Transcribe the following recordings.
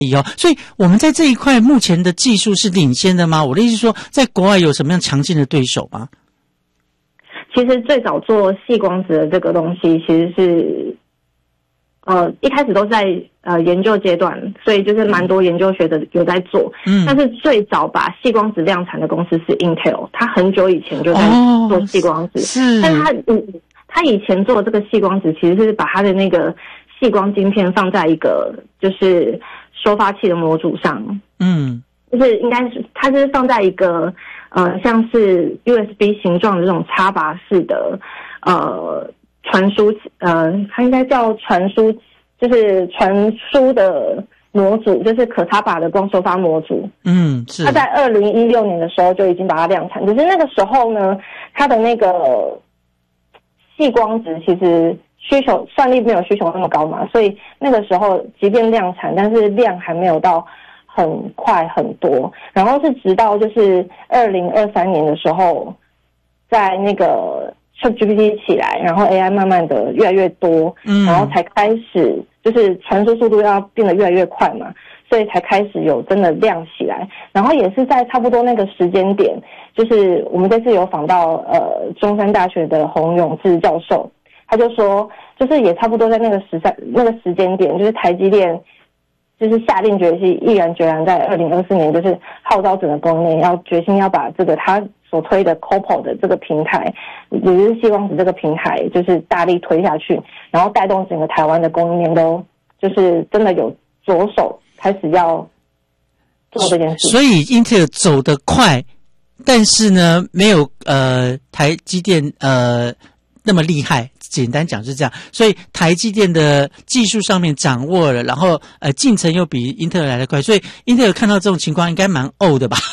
所以我们在这一块目前的技术是领先的吗？我的意思是说，在国外有什么样强劲的对手吗？ 其实最早做细光子的这个东西，其实是一开始都在研究阶段，所以就是蛮多研究学者有在做。但是最早把细光子量产的公司是 Intel， 它很久以前就在做细光子， 是， 但它以前做的这个细光子，其实是把它的那个细光晶片放在一个就是收发器的模组上，就是应该是它是放在一个像是 USB 形状的这种插拔式的传输它应该叫传输，就是传输的模组，就是可插拔的光收发模组。是。它在2016年的时候就已经把它量产，只是那个时候呢，它的那个细光子其实算力没有需求那么高嘛，所以那个时候即便量产，但是量还没有到很快很多。然后是直到就是2023年的时候，在那个 ChatGPT 起来，然后 AI 慢慢的越来越多，然后才开始就是传输速度要变得越来越快嘛，所以才开始有真的亮起来。然后也是在差不多那个时间点，就是我们这次有访到中山大学的洪永志教授，他就说就是也差不多在那个时间点，就是台积电就是下定决心，毅然决然在2024年就是号召整个供应链要决心要把这个他所推的 COPO 的这个平台，也就是细光子这个平台，就是大力推下去，然后带动整个台湾的供应链都就是真的有着手开始要做这件事。 所以 Intel 走得快，但是呢没有台积电那么厉害，简单讲是这样。所以台积电的技术上面掌握了，然后进程又比英特尔来得快，所以英特尔看到这种情况应该蛮的吧？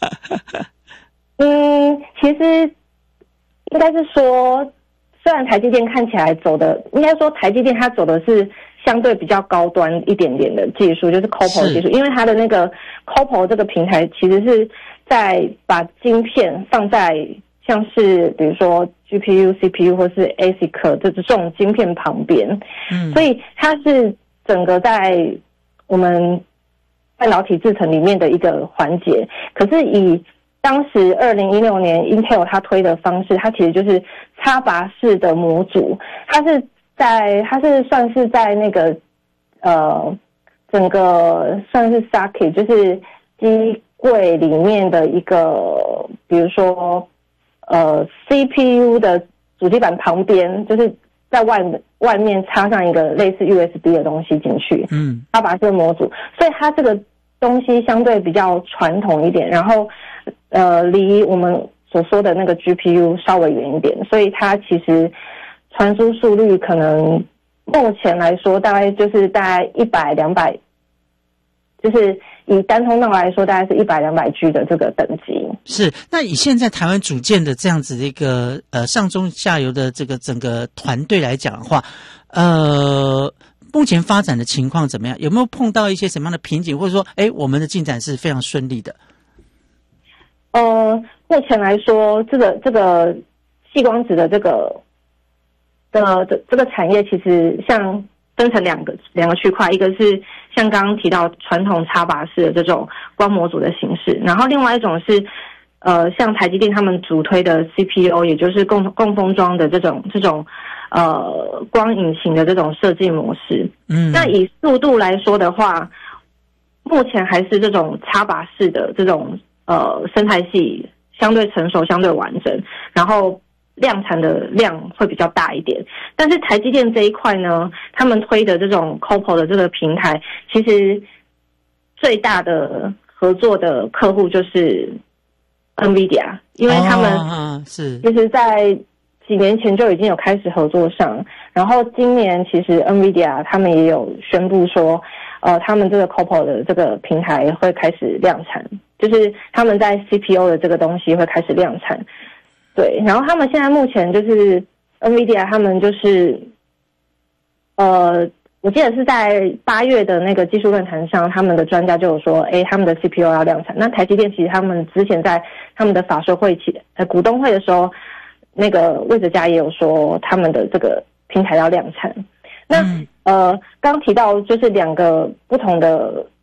其实应该是说，虽然台积电看起来走的，应该说台积电它走的是相对比较高端一点点的技术，就是 COPO 技术，因为它的那个 COPO 这个平台其实是在把晶片放在像是比如说 GPU、CPU 或是 ASIC 这种晶片旁边，所以它是整个在我们半导体制程里面的一个环节。可是以当时2016年 Intel 它推的方式，它其实就是插拔式的模组，它是算是在那个整个算是 socket 就是机柜里面的一个，比如说CPU 的主机板旁边，就是在外面插上一个类似 USB 的东西进去，插拔式模组，所以它这个东西相对比较传统一点，然后离我们所说的那个 GPU 稍微远一点，所以它其实传输速率可能目前来说大概100、200，就是以单通道来说大概是100、200 G 的这个等级。 是，那以现在台湾组建的这样子的一个上中下游的这个整个团队来讲的话，目前发展的情况怎么样？有没有碰到一些什么样的瓶颈，或者说我们的进展是非常顺利的？ 目前来说，这个细光子的这个产业，其实像分成两个区块，一个是像刚刚提到传统插拔式的这种光模组的形式，然后另外一种是像台积电他们主推的 CPO， 也就是共封装的这种光引擎的这种设计模式。那以速度来说的话，目前还是这种插拔式的这种生态系相对成熟、相对完整，然后量产的量会比较大一点。但是台积电这一块呢，他们推的这种 COPO 的这个平台，其实最大的合作的客户就是 NVIDIA， 因为他们其实在几年前就已经有开始合作上，然后今年其实 NVIDIA 他们也有宣布说他们这个 COPO 的这个平台会开始量产，就是他们在 CPO 的这个东西会开始量产。对，然后他们现在目前就是 NVIDIA 他们就是我记得是在8月的那个技术论坛上，他们的专家就有说他们的 CPO 要量产。那台积电其实他们之前在他们的法说会股东会的时候，那个魏哲家也有说他们的这个平台要量产。那刚提到就是两个不同的